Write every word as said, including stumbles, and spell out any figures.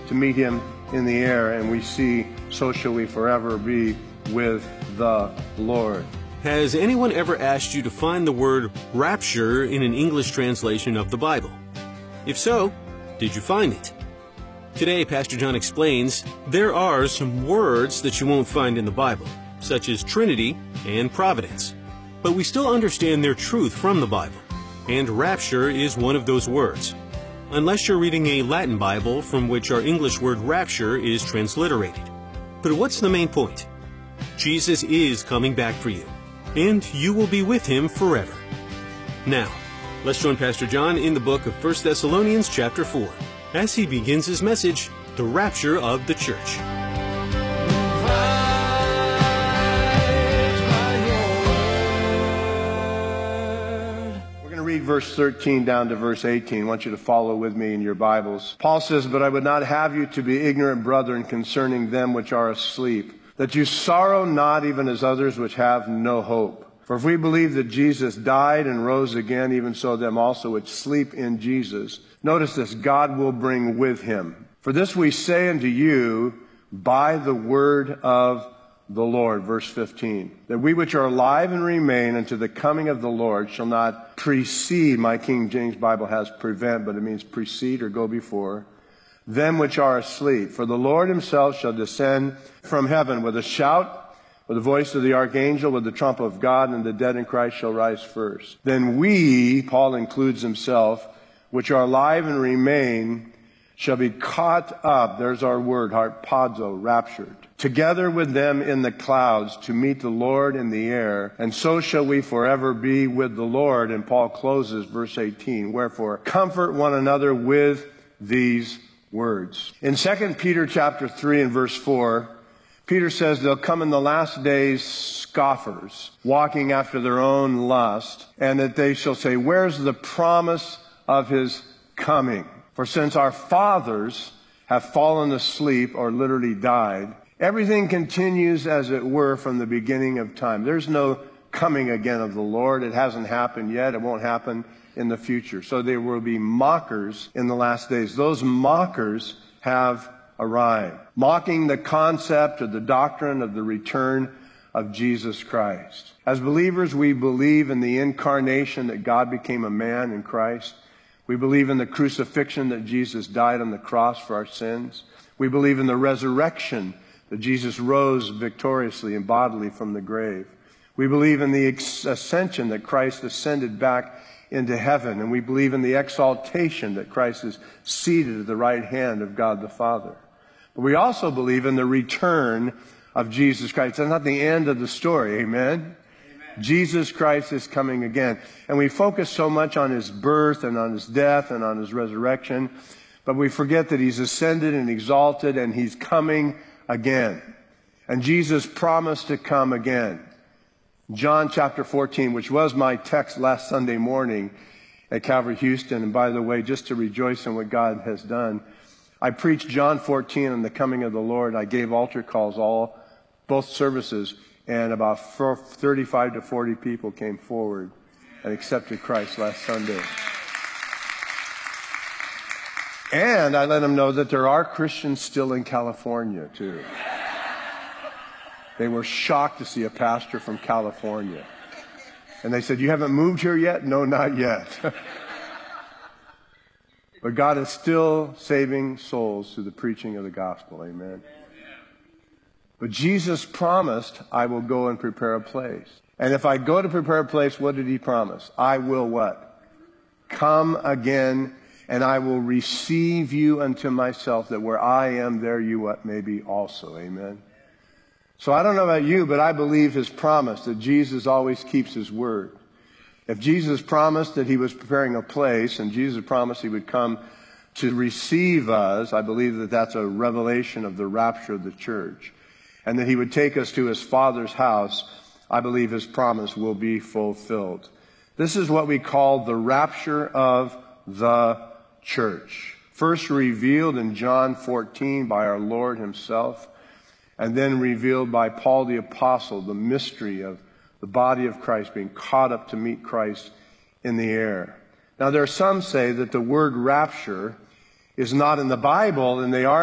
to meet him in the air, and we see, so shall we forever be with the Lord. Has anyone ever asked you to find the word rapture in an English translation of the Bible? If so, did you find it? Today, Pastor John explains there are some words that you won't find in the Bible, such as Trinity and Providence. But we still understand their truth from the Bible, and rapture is one of those words. Unless you're reading a Latin Bible from which our English word rapture is transliterated. But what's the main point? Jesus is coming back for you, and you will be with him forever. Now, let's join Pastor John in the book of First Thessalonians chapter four, as he begins his message, The Rapture of the Church. Read verse thirteen down to verse eighteen. I want you to follow with me in your Bibles. Paul says, "But I would not have you to be ignorant, brethren, concerning them which are asleep, that you sorrow not even as others which have no hope. For if we believe that Jesus died and rose again, even so them also which sleep in Jesus, notice this, God will bring with him. For this we say unto you by the word of the Lord," verse fifteen, "that we which are alive and remain unto the coming of the Lord shall not precede," my King James Bible has prevent, but it means precede or go before, "them which are asleep. For the Lord himself shall descend from heaven with a shout, with the voice of the archangel, with the trump of God, and the dead in Christ shall rise first. Then we," Paul includes himself, "which are alive and remain, shall be caught up," there's our word, harpazo, raptured, "together with them in the clouds to meet the Lord in the air, and so shall we forever be with the Lord." And Paul closes verse eighteen, "Wherefore comfort one another with these words." In Second Peter chapter three and verse four, Peter says there'll come in the last days scoffers, walking after their own lust, and that they shall say, "Where's the promise of his coming? For since our fathers have fallen asleep," or literally died, "everything continues as it were from the beginning of time." There's no coming again of the Lord. It hasn't happened yet. It won't happen in the future. So there will be mockers in the last days. Those mockers have arrived, mocking the concept or the doctrine of the return of Jesus Christ. As believers, we believe in the incarnation, that God became a man in Christ. We believe in the crucifixion, that Jesus died on the cross for our sins. We believe in the resurrection, that Jesus rose victoriously and bodily from the grave. We believe in the ascension, that Christ ascended back into heaven. And we believe in the exaltation, that Christ is seated at the right hand of God the Father. But we also believe in the return of Jesus Christ. That's not the end of the story, amen? Jesus Christ is coming again. And we focus so much on his birth and on his death and on his resurrection, but we forget that he's ascended and exalted and he's coming again. And Jesus promised to come again. John chapter fourteen, which was my text last Sunday morning at Calvary Houston. And by the way, just to rejoice in what God has done, I preached John fourteen on the coming of the Lord. I gave altar calls all, both services. And about thirty-five to forty people came forward and accepted Christ last Sunday. And I let them know that there are Christians still in California, too. They were shocked to see a pastor from California. And they said, "You haven't moved here yet?" "No, not yet." But God is still saving souls through the preaching of the gospel. Amen. But Jesus promised, "I will go and prepare a place." And if I go to prepare a place, what did he promise? I will what? Come again, and I will receive you unto myself, that where I am, there you what may be also. Amen. So I don't know about you, but I believe his promise, that Jesus always keeps his word. If Jesus promised that he was preparing a place, and Jesus promised he would come to receive us, I believe that that's a revelation of the rapture of the church. And that he would take us to his Father's house, I believe his promise will be fulfilled. This is what we call the rapture of the church. First revealed in John fourteen by our Lord himself, and then revealed by Paul the Apostle, the mystery of the body of Christ being caught up to meet Christ in the air. Now there are some say that the word rapture is not in the Bible, and they are